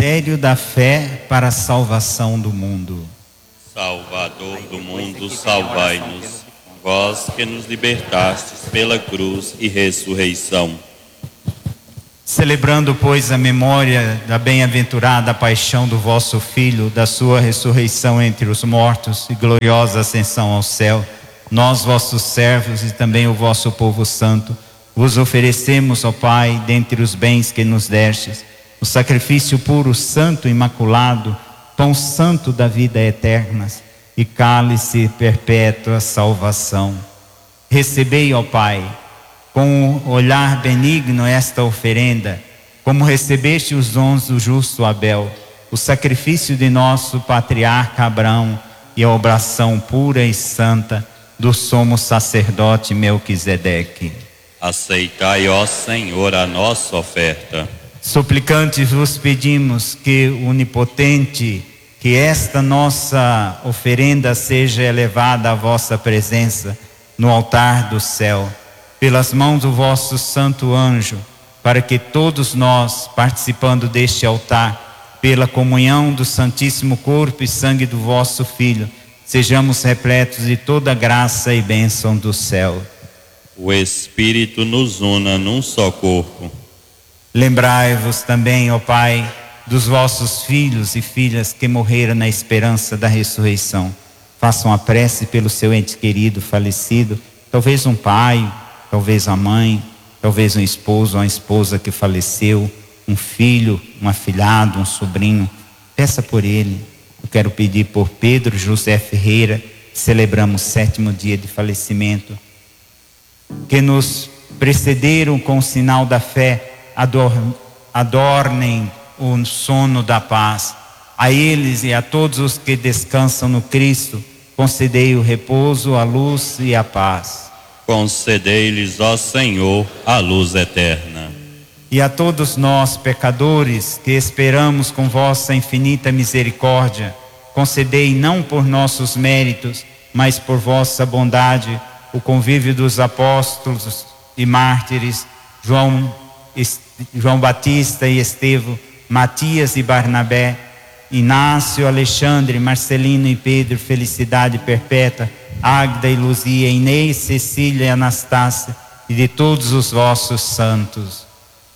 mistério da fé para a salvação do mundo. Salvador do mundo, salvai-nos. Vós que nos libertastes pela cruz e ressurreição. Celebrando, pois, a memória da bem-aventurada paixão do vosso Filho, da sua ressurreição entre os mortos e gloriosa ascensão ao céu, nós, vossos servos e também o vosso povo santo, vos oferecemos, ó Pai, dentre os bens que nos destes, o sacrifício puro, santo, imaculado, pão santo da vida eterna e cálice perpétua salvação. Recebei, ó Pai, com o olhar benigno esta oferenda, como recebeste os dons do justo Abel, o sacrifício de nosso patriarca Abraão e a obração pura e santa do sumo sacerdote Melquisedeque. Aceitai, ó Senhor, a nossa oferta. Suplicantes vos pedimos que o onipotente, que esta nossa oferenda seja elevada à vossa presença no altar do céu, pelas mãos do vosso santo anjo, para que todos nós, participando deste altar, pela comunhão do santíssimo corpo e sangue do vosso Filho, sejamos repletos de toda graça e bênção do céu. O Espírito nos una num só corpo. Lembrai-vos também, ó Pai, dos vossos filhos e filhas que morreram na esperança da ressurreição. Façam a prece pelo seu ente querido falecido, talvez um pai, talvez a mãe, talvez um esposo ou uma esposa que faleceu, um filho, um afilhado, um sobrinho. Peça por ele. Eu quero pedir por Pedro José Ferreira, que celebramos o 7º dia de falecimento, que nos precederam com o sinal da fé, adornem o sono da paz. A eles e a todos os que descansam no Cristo, concedei o repouso, a luz e a paz. Concedei-lhes, ó Senhor, a luz eterna. E a todos nós, pecadores, que esperamos com vossa infinita misericórdia, concedei não por nossos méritos, mas por vossa bondade, o convívio dos apóstolos e mártires, João Batista e Estevão, Matias e Barnabé, Inácio, Alexandre, Marcelino e Pedro, felicidade perpétua, Águeda e Luzia, Inês, Cecília e Anastácia, e de todos os vossos santos.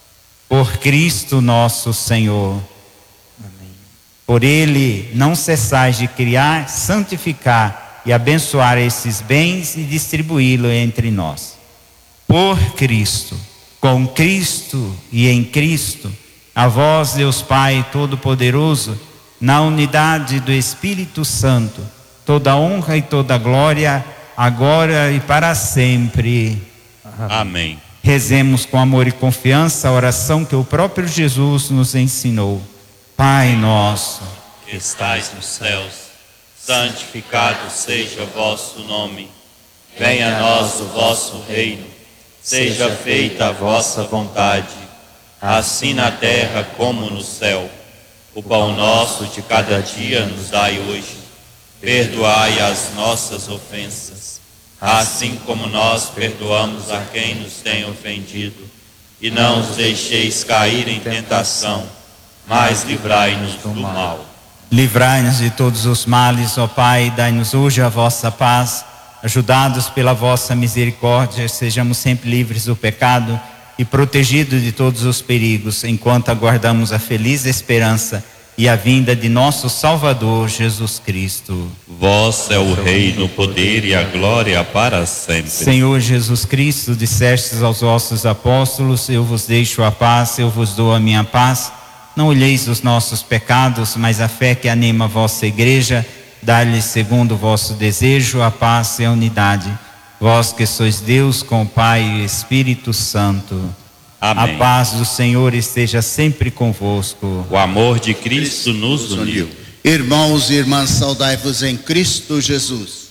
Por Cristo nosso Senhor. Amém. Por Ele não cessais de criar, santificar e abençoar esses bens e distribuí-lo entre nós. Por Cristo, com Cristo e em Cristo, a vós, Deus Pai Todo-Poderoso, na unidade do Espírito Santo, toda honra e toda glória, agora e para sempre. Amém. Rezemos com amor e confiança a oração que o próprio Jesus nos ensinou. Pai nosso, que estais nos céus, santificado seja o vosso nome. Venha a nós o vosso reino. Seja feita a vossa vontade, assim na terra como no céu. O pão nosso de cada dia nos dai hoje. Perdoai as nossas ofensas, assim como nós perdoamos a quem nos tem ofendido. E não os deixeis cair em tentação, mas livrai-nos do mal. Livrai-nos de todos os males, ó Pai, dai-nos hoje a vossa paz. Ajudados pela vossa misericórdia, sejamos sempre livres do pecado e protegidos de todos os perigos, enquanto aguardamos a feliz esperança e a vinda de nosso Salvador Jesus Cristo. Vós é o reino, o poder e a glória para sempre. Senhor Jesus Cristo, dissestes aos vossos apóstolos: eu vos deixo a paz, eu vos dou a minha paz. Não olheis os nossos pecados, mas a fé que anima a vossa igreja. Dá-lhes, segundo o vosso desejo, a paz e a unidade. Vós que sois Deus com o Pai e o Espírito Santo. Amém. A paz do Senhor esteja sempre convosco. O amor de Cristo nos uniu. Irmãos e irmãs, saudai-vos em Cristo Jesus.